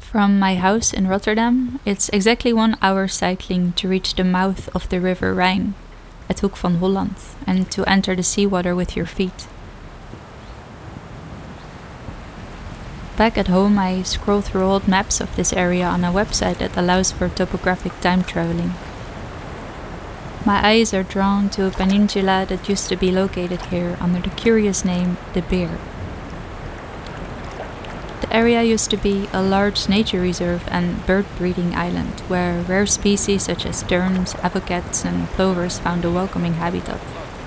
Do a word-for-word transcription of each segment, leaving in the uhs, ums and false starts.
From my house in Rotterdam, it's exactly one hour cycling to reach the mouth of the River Rhine at Hoek van Holland and to enter the seawater with your feet. Back at home, I scroll through old maps of this area on a website that allows for topographic time traveling. My eyes are drawn to a peninsula that used to be located here under the curious name De Beer. The area used to be a large nature reserve and bird breeding island where rare species such as terns, avocates and plovers found a welcoming habitat.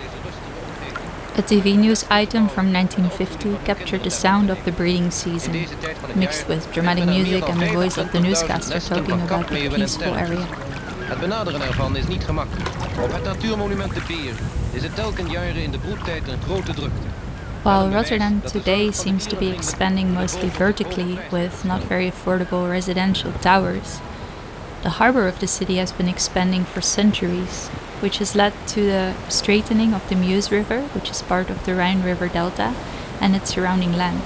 A T V news item from nineteen fifty captured the sound of the breeding season, mixed with dramatic music and the voice of the newscaster talking about the peaceful area. Het benaderen ervan is niet gemakkelijk. Op het natuurmonument De Beer is het telkens jaren in de broedtijd een grote drukte. While Rotterdam today seems to be expanding mostly vertically with not very affordable residential towers, the harbor of the city has been expanding for centuries, which has led to the straightening of the Meuse River, which is part of the Rhine River Delta, and its surrounding land.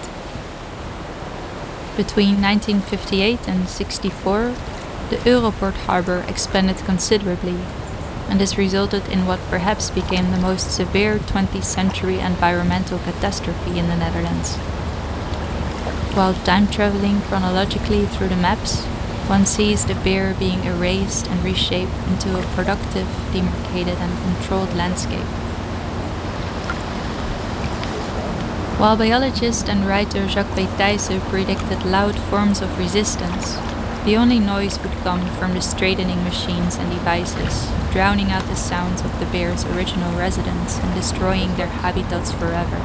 Between nineteen fifty-eight and sixty-four, the Europort harbor expanded considerably, and this resulted in what perhaps became the most severe twentieth century environmental catastrophe in the Netherlands. While time traveling chronologically through the maps, one sees the Beer being erased and reshaped into a productive, demarcated and controlled landscape. While biologist and writer Jacques B. Thijsse predicted loud forms of resistance, the only noise would come from the straightening machines and devices, drowning out the sounds of the bear's original residents and destroying their habitats forever.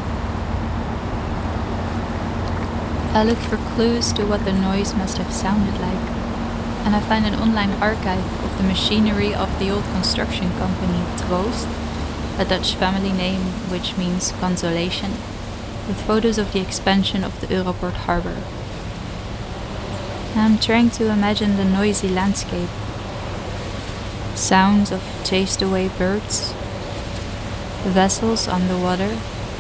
I look for clues to what the noise must have sounded like, and I find an online archive of the machinery of the old construction company Troost, a Dutch family name which means consolation, with photos of the expansion of the Europort harbor. I'm trying to imagine the noisy landscape. Sounds of chased away birds, vessels on the water,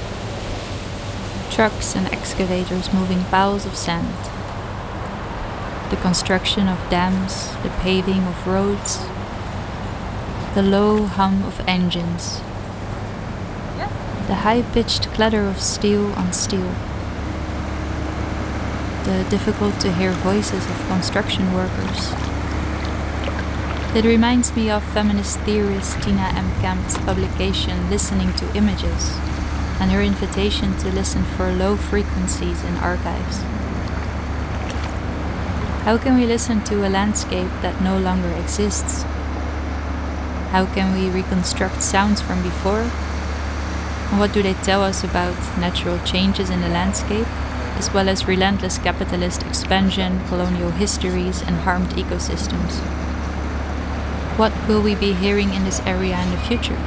trucks and excavators moving piles of sand, the construction of dams, the paving of roads, the low hum of engines, the high-pitched clatter of steel on steel, the difficult-to-hear voices of construction workers. It reminds me of feminist theorist Tina M. Kemp's publication Listening to Images, and her invitation to listen for low frequencies in archives. How can we listen to a landscape that no longer exists? How can we reconstruct sounds from before? And what do they tell us about natural changes in the landscape, as well as relentless capitalist expansion, colonial histories, and harmed ecosystems? What will we be hearing in this area in the future?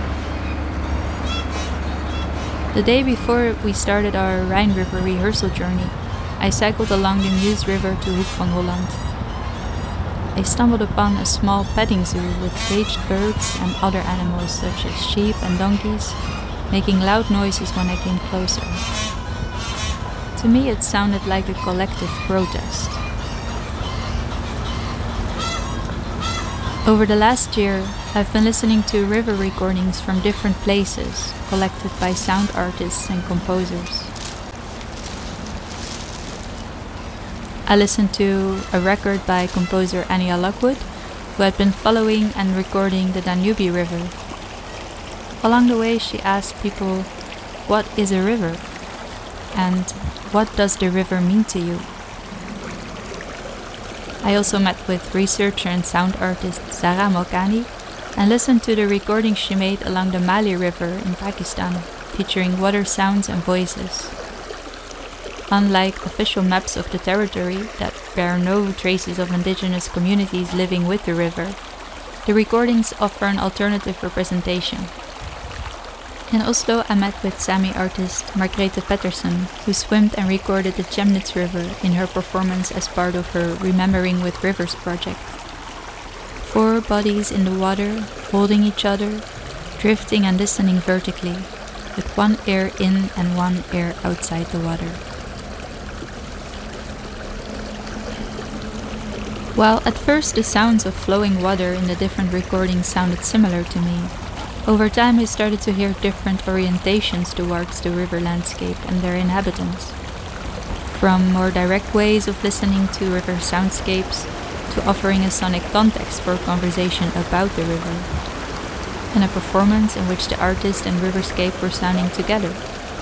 The day before we started our Rhine River rehearsal journey, I cycled along the Meuse River to Hoek van Holland. I stumbled upon a small petting zoo with caged birds and other animals such as sheep and donkeys, making loud noises when I came closer. To me, it sounded like a collective protest. Over the last year, I've been listening to river recordings from different places, collected by sound artists and composers. I listened to a record by composer Anya Lockwood, who had been following and recording the Danube River. Along the way, she asked people, "What is a river?" and "What does the river mean to you?" I also met with researcher and sound artist Zara Malkani and listened to the recordings she made along the Mali River in Pakistan, featuring water sounds and voices. Unlike official maps of the territory that bear no traces of indigenous communities living with the river, the recordings offer an alternative representation. In Oslo, I met with Sami artist Margrethe Pettersen, who swam and recorded the Chemnitz River in her performance as part of her Remembering with Rivers project. Four bodies in the water, holding each other, drifting and listening vertically, with one ear in and one ear outside the water. While at first the sounds of flowing water in the different recordings sounded similar to me, over time I started to hear different orientations towards the river landscape and their inhabitants. From more direct ways of listening to river soundscapes to offering a sonic context for a conversation about the river, and a performance in which the artist and riverscape were sounding together.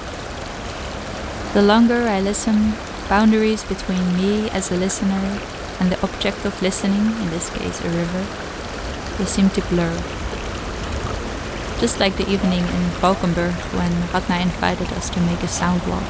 The longer I listen, boundaries between me as a listener and the object of listening, in this case a river, they seem to blur. Just like the evening in Valkenburg when Radna invited us to make a sound walk.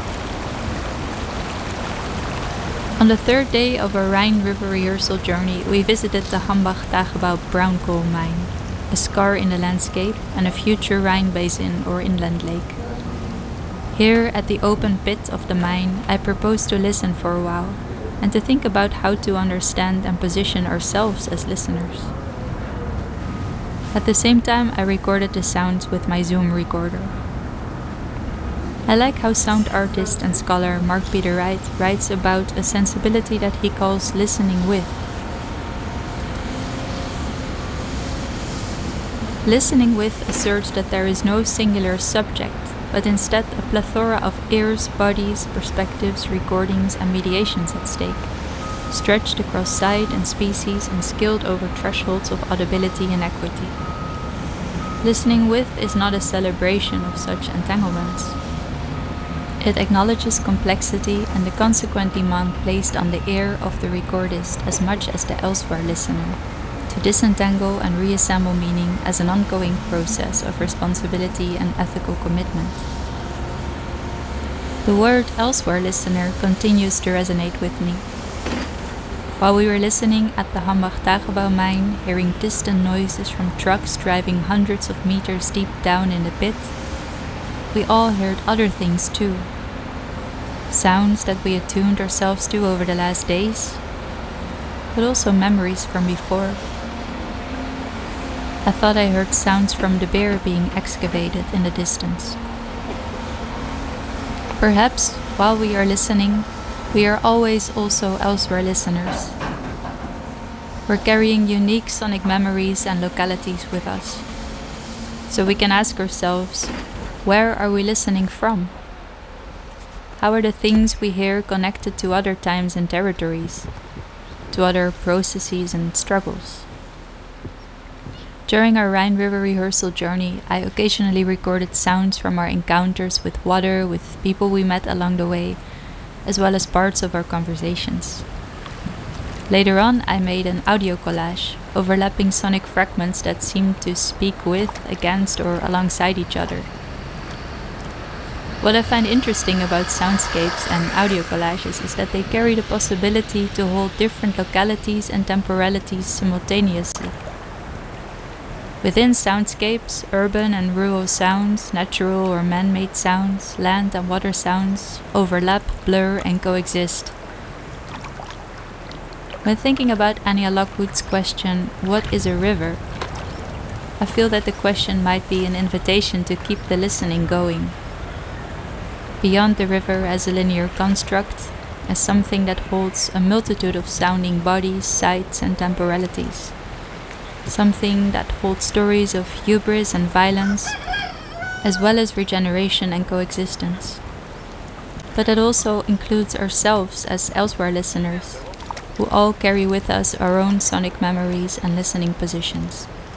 On the third day of our Rhine River rehearsal journey, we visited the Hambach-Tagebouw brown coal mine, a scar in the landscape and a future Rhine basin or inland lake. Here, at the open pit of the mine, I proposed to listen for a while and to think about how to understand and position ourselves as listeners. At the same time, I recorded the sounds with my Zoom recorder. I like how sound artist and scholar Mark Peter Wright writes about a sensibility that he calls listening with. Listening with asserts that there is no singular subject, but instead a plethora of ears, bodies, perspectives, recordings, and mediations at stake, stretched across site and species and scaled over thresholds of audibility and equity. Listening with is not a celebration of such entanglements. It acknowledges complexity and the consequent demand placed on the ear of the recordist as much as the elsewhere listener, to disentangle and reassemble meaning as an ongoing process of responsibility and ethical commitment. The word elsewhere listener continues to resonate with me. While we were listening at the Hambach-Tagebouw mine, hearing distant noises from trucks driving hundreds of meters deep down in the pit, we all heard other things too. Sounds that we attuned ourselves to over the last days, but also memories from before. I thought I heard sounds from the bear being excavated in the distance. Perhaps, while we are listening, we are always also elsewhere listeners. We're carrying unique sonic memories and localities with us. So we can ask ourselves, where are we listening from? How are the things we hear connected to other times and territories, to other processes and struggles? During our Rhine River rehearsal journey, I occasionally recorded sounds from our encounters with water, with people we met along the way, as well as parts of our conversations. Later on, I made an audio collage, overlapping sonic fragments that seemed to speak with, against, or alongside each other. What I find interesting about soundscapes and audio collages is that they carry the possibility to hold different localities and temporalities simultaneously. Within soundscapes, urban and rural sounds, natural or man-made sounds, land and water sounds overlap, blur, and coexist. When thinking about Anya Lockwood's question, what is a river? I feel that the question might be an invitation to keep the listening going. Beyond the river as a linear construct, as something that holds a multitude of sounding bodies, sites, and temporalities. Something that holds stories of hubris and violence, as well as regeneration and coexistence. But it also includes ourselves as elsewhere listeners, who all carry with us our own sonic memories and listening positions.